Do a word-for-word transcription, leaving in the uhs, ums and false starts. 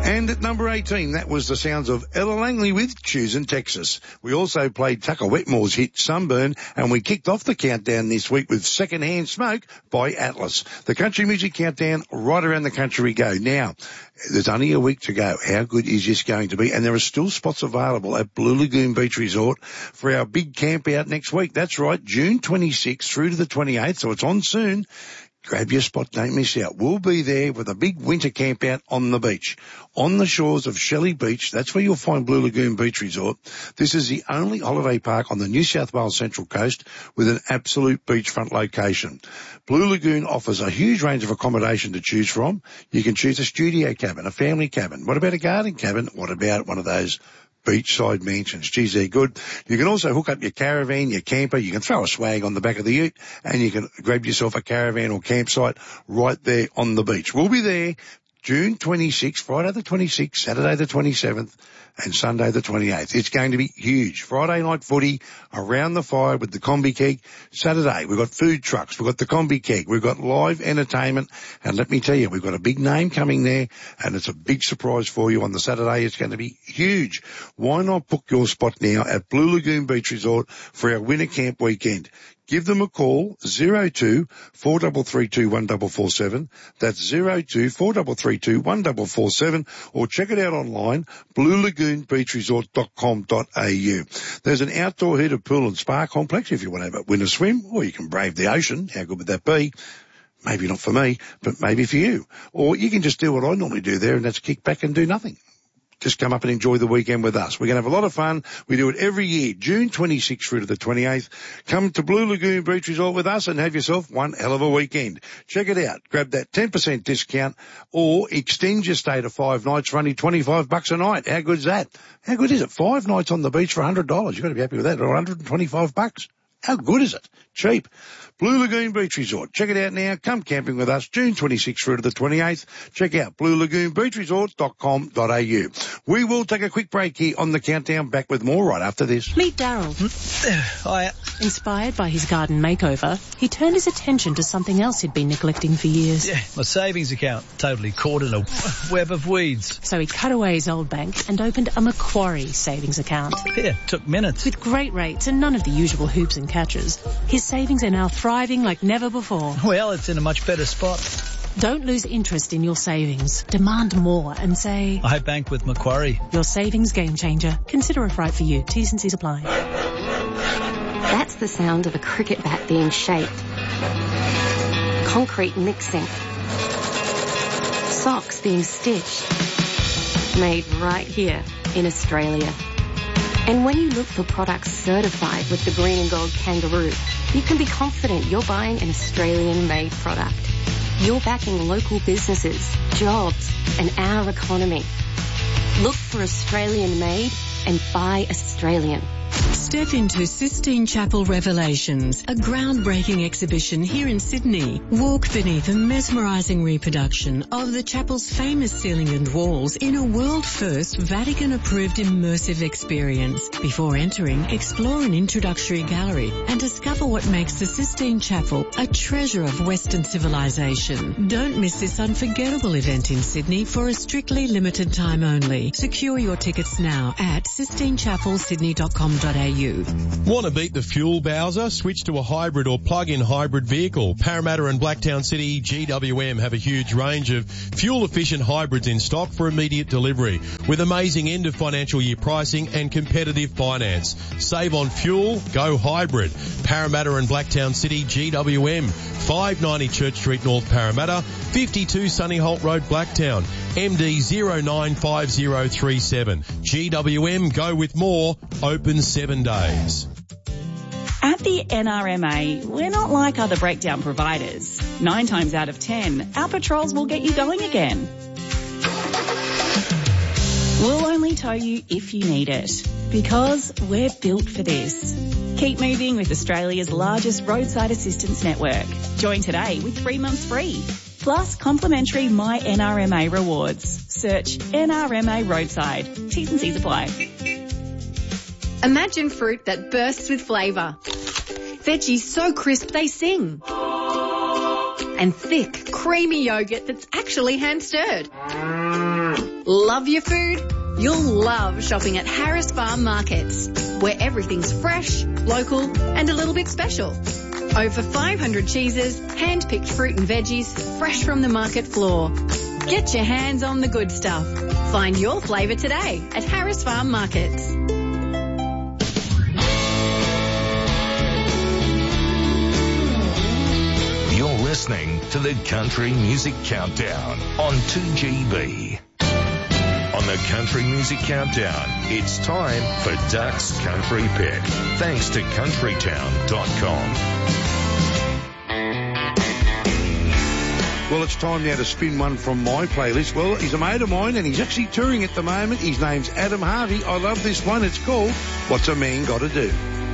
And at number eighteen, that was the sounds of Ella Langley with Choosing Texas. We also played Tucker Wetmore's hit Sunburn, and we kicked off the countdown this week with Secondhand Smoke by Atlas. The country music countdown, right around the country we go. Now, there's only a week to go. How good is this going to be? And there are still spots available at Blue Lagoon Beach Resort for our big camp out next week. That's right, June twenty-sixth through to the twenty-eighth, so it's on soon. Grab your spot, don't miss out. We'll be there with a big winter camp out on the beach. On the shores of Shelley Beach, that's where you'll find Blue Lagoon Beach Resort. This is the only holiday park on the New South Wales Central Coast with an absolute beachfront location. Blue Lagoon offers a huge range of accommodation to choose from. You can choose a studio cabin, a family cabin. What about a garden cabin? What about one of those beachside mansions? Geez, they're good. You can also hook up your caravan, your camper. You can throw a swag on the back of the ute and you can grab yourself a caravan or campsite right there on the beach. We'll be there June twenty-sixth, Friday the twenty-sixth, Saturday the twenty-seventh and Sunday the twenty-eighth. It's going to be huge. Friday night footy around the fire with the combi keg. Saturday we've got food trucks, we've got the combi keg, we've got live entertainment, and let me tell you, we've got a big name coming there and it's a big surprise for you on the Saturday. It's going to be huge. Why not book your spot now at Blue Lagoon Beach Resort for our winter camp weekend? Give them a call, zero two four three three two one four four seven. That's zero two four three three two one four four seven, or check it out online, blue lagoon beach resort dot com dot a u. There's an outdoor heated pool and spa complex if you want to have a winter swim, or you can brave the ocean. How good would that be? Maybe not for me, but maybe for you. Or you can just do what I normally do there, and that's kick back and do nothing. Just come up and enjoy the weekend with us. We're going to have a lot of fun. We do it every year, June twenty-sixth through to the twenty-eighth. Come to Blue Lagoon Beach Resort with us and have yourself one hell of a weekend. Check it out. Grab that ten percent discount or extend your stay to five nights for only twenty-five bucks a night. How good is that? How good is it? Five nights on the beach for one hundred dollars. You've got to be happy with that, or one hundred twenty-five bucks. How good is it? Cheap. Blue Lagoon Beach Resort. Check it out now. Come camping with us June twenty-sixth through to the twenty-eighth. Check out blue lagoon beach resort dot com dot a u. We will take a quick break here on the countdown. Back with more right after this. Meet Daryl. Hi. Inspired by his garden makeover, he turned his attention to something else he'd been neglecting for years. Yeah, my savings account. Totally caught in a web of weeds. So he cut away his old bank and opened a Macquarie savings account. Yeah, took minutes. With great rates and none of the usual hoops and catches, his savings are now thriving like never before. Well, it's in a much better spot. Don't lose interest in your savings. Demand more and say, I bank with Macquarie. Your savings game changer. Consider if right for you. T's and C's apply. That's the sound of a cricket bat being shaped. Concrete mixing. Socks being stitched. Made right here in Australia. And when you look for products certified with the green and gold kangaroo, you can be confident you're buying an Australian-made product. You're backing local businesses, jobs, and our economy. Look for Australian-made and buy Australian. Step into Sistine Chapel Revelations, a groundbreaking exhibition here in Sydney. Walk beneath a mesmerising reproduction of the chapel's famous ceiling and walls in a world-first Vatican-approved immersive experience. Before entering, explore an introductory gallery and discover what makes the Sistine Chapel a treasure of Western civilization. Don't miss this unforgettable event in Sydney for a strictly limited time only. Secure your tickets now at sistine chapel sydney dot com dot a u. Want to beat the fuel bowser? Switch to a hybrid or plug-in hybrid vehicle. Parramatta and Blacktown City G W M have a huge range of fuel-efficient hybrids in stock for immediate delivery with amazing end of financial year pricing and competitive finance. Save on fuel, go hybrid. Parramatta and Blacktown City G W M, five ninety Church Street North Parramatta, fifty-two Sunny Holt Road Blacktown, M D zero nine five zero three seven. G W M, go with more, open seven days. At the N R M A, we're not like other breakdown providers. Nine times out of ten, our patrols will get you going again. We'll only tow you if you need it, because we're built for this. Keep moving with Australia's largest roadside assistance network. Join today with three months free. Plus complimentary My N R M A rewards. Search N R M A Roadside. T's and C's apply. Imagine fruit that bursts with flavour. Veggies so crisp they sing. And thick, creamy yoghurt that's actually hand-stirred. Love your food? You'll love shopping at Harris Farm Markets, where everything's fresh, local and a little bit special. Over five hundred cheeses, hand-picked fruit and veggies, fresh from the market floor. Get your hands on the good stuff. Find your flavour today at Harris Farm Markets. You're listening to the Country Music Countdown on two G B. On the Country Music Countdown, it's time for Duck's Country Pick, thanks to country town dot com. Well, it's time now to spin one from my playlist. Well, he's a mate of mine and he's actually touring at the moment. His name's Adam Harvey. I love this one. It's called What's a Man Gotta Do?